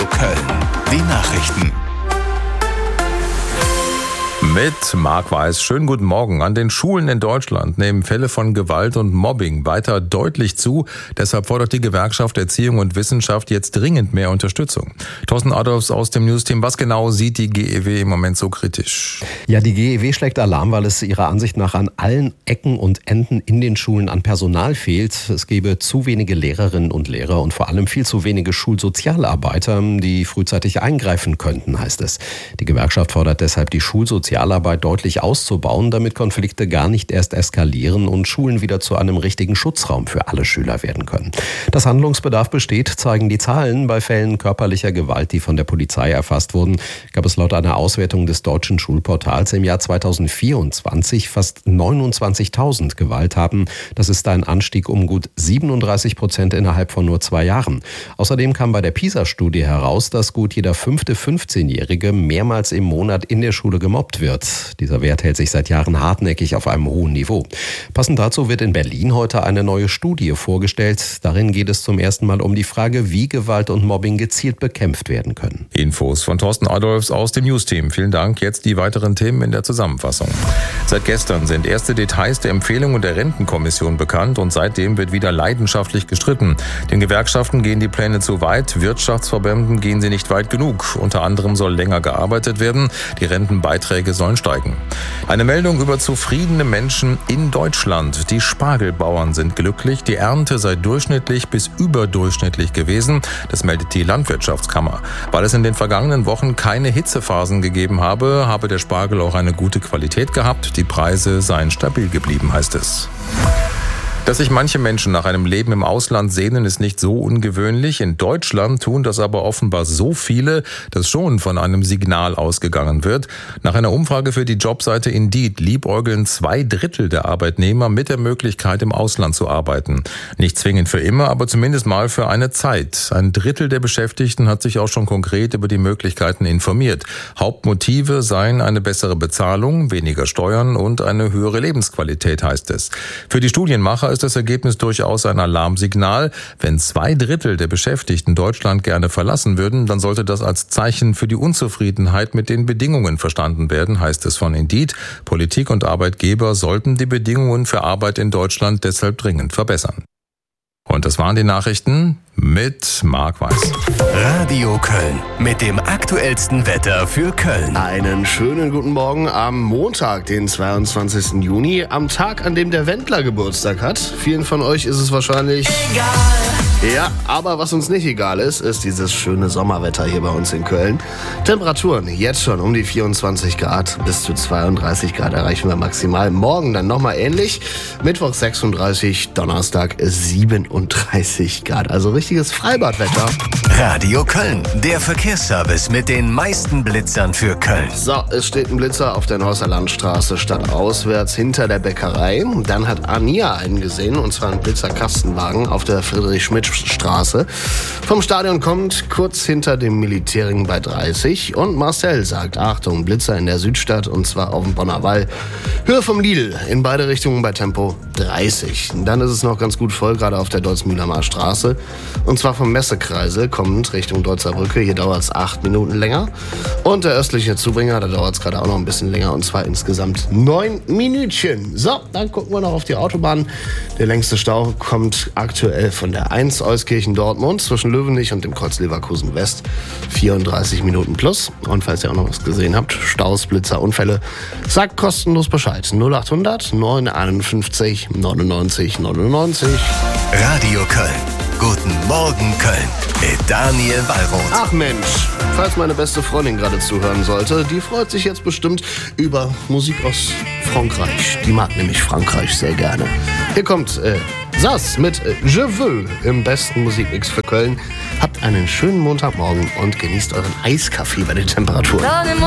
Köln. Die Nachrichten. Mit Marc Weiß. Schönen guten Morgen. An den Schulen in Deutschland nehmen Fälle von Gewalt und Mobbing weiter deutlich zu. Deshalb fordert die Gewerkschaft Erziehung und Wissenschaft jetzt dringend mehr Unterstützung. Thorsten Adolfs aus dem Newsteam. Was genau sieht die GEW im Moment so kritisch? Ja, die GEW schlägt Alarm, weil es ihrer Ansicht nach an allen Ecken und Enden in den Schulen an Personal fehlt. Es gebe zu wenige Lehrerinnen und Lehrer und vor allem viel zu wenige Schulsozialarbeiter, die frühzeitig eingreifen könnten, heißt es. Die Gewerkschaft fordert deshalb, die Schulsozialarbeit deutlich auszubauen, damit Konflikte gar nicht erst eskalieren und Schulen wieder zu einem richtigen Schutzraum für alle Schüler werden können. Dass Handlungsbedarf besteht, zeigen die Zahlen. Bei Fällen körperlicher Gewalt, die von der Polizei erfasst wurden, gab es laut einer Auswertung des deutschen Schulportals im Jahr 2024 fast 29.000 Gewalttaten. Das ist ein Anstieg um gut 37% innerhalb von nur 2 Jahren. Außerdem kam bei der PISA-Studie heraus, dass gut jeder 5. 15-Jährige mehrmals im Monat in der Schule gemobbt wird. Dieser Wert hält sich seit Jahren hartnäckig auf einem hohen Niveau. Passend dazu wird in Berlin heute eine neue Studie vorgestellt. Darin geht es zum ersten Mal um die Frage, wie Gewalt und Mobbing gezielt bekämpft werden können. Infos von Thorsten Adolfs aus dem Newsteam. Vielen Dank. Jetzt die weiteren Themen in der Zusammenfassung. Seit gestern sind erste Details der Empfehlungen der Rentenkommission bekannt und seitdem wird wieder leidenschaftlich gestritten. Den Gewerkschaften gehen die Pläne zu weit, Wirtschaftsverbänden gehen sie nicht weit genug. Unter anderem soll länger gearbeitet werden. Die Rentenbeiträge sollen steigen. Eine Meldung über zufriedene Menschen in Deutschland. Die Spargelbauern sind glücklich. Die Ernte sei durchschnittlich bis überdurchschnittlich gewesen. Das meldet die Landwirtschaftskammer. Weil es in den vergangenen Wochen keine Hitzephasen gegeben habe der Spargel auch eine gute Qualität gehabt. Die Preise seien stabil geblieben, heißt es. Dass sich manche Menschen nach einem Leben im Ausland sehnen, ist nicht so ungewöhnlich. In Deutschland tun das aber offenbar so viele, dass schon von einem Signal ausgegangen wird. Nach einer Umfrage für die Jobseite Indeed liebäugeln 2/3 der Arbeitnehmer mit der Möglichkeit, im Ausland zu arbeiten. Nicht zwingend für immer, aber zumindest mal für eine Zeit. 1/3 der Beschäftigten hat sich auch schon konkret über die Möglichkeiten informiert. Hauptmotive seien eine bessere Bezahlung, weniger Steuern und eine höhere Lebensqualität, heißt es. Für die Studienmacher ist das Ergebnis durchaus ein Alarmsignal. Wenn 2/3 der Beschäftigten Deutschland gerne verlassen würden, dann sollte das als Zeichen für die Unzufriedenheit mit den Bedingungen verstanden werden, heißt es von Indeed. Politik und Arbeitgeber sollten die Bedingungen für Arbeit in Deutschland deshalb dringend verbessern. Und das waren die Nachrichten mit Marc Weiß. Radio Köln mit dem aktuellsten Wetter für Köln. Einen schönen guten Morgen am Montag, den 22. Juni, am Tag, an dem der Wendler Geburtstag hat. Vielen von euch ist es wahrscheinlich egal. Ja, aber was uns nicht egal ist, ist dieses schöne Sommerwetter hier bei uns in Köln. Temperaturen jetzt schon um die 24 Grad, bis zu 32 Grad erreichen wir maximal. Morgen dann nochmal ähnlich. Mittwoch 36, Donnerstag 37 Grad. Also richtiges Freibadwetter. Radio Köln, der Verkehrsservice mit den meisten Blitzern für Köln. So, es steht ein Blitzer auf der Neusser Landstraße stadtauswärts hinter der Bäckerei. Dann hat Ania einen gesehen, und zwar ein Blitzerkastenwagen auf der Friedrich-Schmidt-Straße. Vom Stadion kommt kurz hinter dem Militärring bei 30. Und Marcel sagt, Achtung, Blitzer in der Südstadt, und zwar auf dem Bonner Wall. Höhe vom Lidl, in beide Richtungen bei Tempo 30. Dann ist es noch ganz gut voll, gerade auf der Deutz-Mühlheimer Straße. Und zwar vom Messekreisel kommend Richtung Deutzer Brücke. Hier dauert es 8 Minuten länger. Und der östliche Zubringer, da dauert es gerade auch noch ein bisschen länger. Und zwar insgesamt 9 Minütchen. So, dann gucken wir noch auf die Autobahn. Der längste Stau kommt aktuell von der 1 Euskirchen-Dortmund zwischen Löwenich und dem Kreuz Leverkusen West. 34 Minuten plus. Und falls ihr auch noch was gesehen habt, Staus, Blitzer, Unfälle, sagt kostenlos Bescheid. 0800 951 99 99. Radio Köln. Guten Morgen Köln mit Daniel Wallroth. Ach Mensch, falls meine beste Freundin gerade zuhören sollte, die freut sich jetzt bestimmt über Musik aus Frankreich. Die mag nämlich Frankreich sehr gerne. Hier kommt Sass mit Je veux im besten Musikmix für Köln. Habt einen schönen Montagmorgen und genießt euren Eiskaffee bei den Temperaturen.